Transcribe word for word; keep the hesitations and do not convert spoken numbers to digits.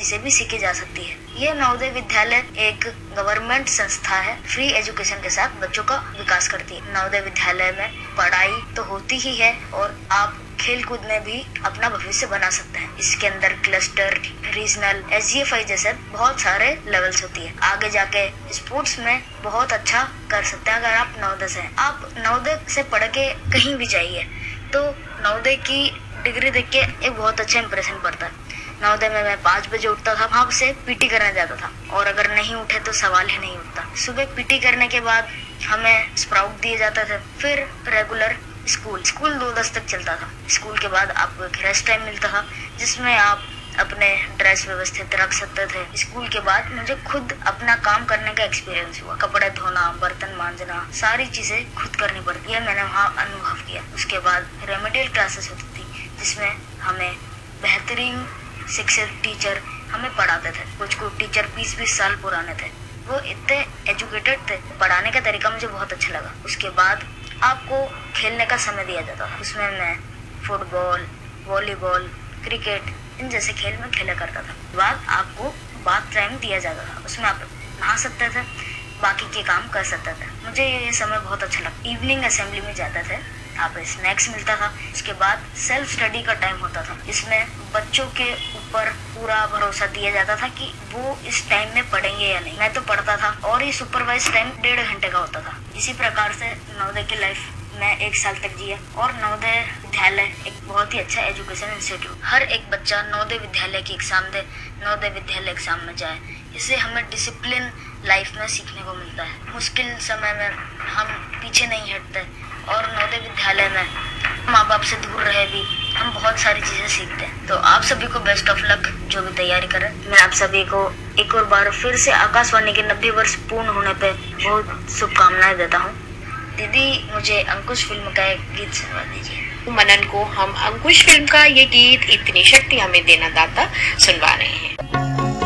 इसे भी सीखी जा सकती है। ये नवोदय विद्यालय एक गवर्नमेंट संस्था है, फ्री एजुकेशन के साथ बच्चों का विकास करती है। नवोदय विद्यालय में पढ़ाई तो होती ही है और आप खेल कूद में भी अपना भविष्य बना सकते हैं। इसके अंदर cluster, regional, S G F I जैसे बहुत सारे लेवल्स होती है। आगे जाके स्पोर्ट्स में बहुत अच्छा कर सकते हैं अगर आप नवोदय से हैं। आप नवोदय से पढ़ के कहीं भी जाइए तो नवोदय की डिग्री देख के एक बहुत अच्छा इंप्रेशन पड़ता है। नवोदय में मैं पाँच बजे उठता था, वहाँ से पीटी करने जाता था और अगर नहीं उठे तो सवाल ही नहीं उठता। सुबह पीटी करने के बाद हमें स्प्राउट दिए जाते थे, फिर रेगुलर स्कूल स्कूल दो दस तक चलता था। स्कूल के बाद आपको एक रेस्ट टाइम मिलता था जिसमें आप अपने ड्रेस व्यवस्थित रख सकते थे। स्कूल के बाद मुझे खुद अपना काम करने का एक्सपीरियंस हुआ। कपड़े धोना, बर्तन मांजना, सारी चीजें खुद करनी पड़ती है, मैंने वहाँ अनुभव किया। उसके बाद रेमेडियल क्लासेस होती थी जिसमें हमें बेहतरीन शिक्षक टीचर हमें पढ़ाते थे। कुछ कुछ टीचर बीस बीस साल पुराने थे, वो इतने एजुकेटेड थे, पढ़ाने का तरीका मुझे बहुत अच्छा लगा। उसके बाद आपको खेलने का समय दिया जाता था, उसमें मैं फुटबॉल, वॉलीबॉल, क्रिकेट इन जैसे खेल में खेला करता था। बाद आपको बाथ टाइम दिया जाता था, उसमें आप नहा सकते थे, बाकी के काम कर सकते थे। मुझे ये समय बहुत अच्छा लगा। इवनिंग असेंबली में जाते थे, यहाँ पे स्नैक्स मिलता था। उसके बाद सेल्फ स्टडी का टाइम होता था, इसमें बच्चों के ऊपर पूरा भरोसा दिया जाता था कि वो इस टाइम में पढ़ेंगे या नहीं। मैं तो पढ़ता था और ये सुपरवाइज टाइम डेढ़ घंटे का होता था। इसी प्रकार से नवोदय की लाइफ मैं एक साल तक जिया और नवोदय विद्यालय एक बहुत ही अच्छा एजुकेशन इंस्टीट्यूट। हर एक बच्चा नवोदय विद्यालय की एग्जाम दे, नवोदय विद्यालय एग्जाम में जाए, इससे हमें डिसिप्लिन लाइफ में सीखने को मिलता है। मुश्किल समय में हम पीछे नहीं हटते और नवोदय विद्यालय में माँ बाप से दूर रहे भी हम बहुत सारी चीजें सीखते हैं। तो आप सभी को बेस्ट ऑफ लक जो भी तैयारी करें। मैं आप सभी को एक और बार फिर से आकाशवाणी के नब्बे वर्ष पूर्ण होने पे बहुत शुभकामनाएं देता हूँ। दीदी मुझे अंकुश फिल्म का एक गीत सुनवा दीजिए। मनन को हम अंकुश फिल्म का ये गीत इतनी शक्ति हमें देना दाता सुनवा रहे हैं।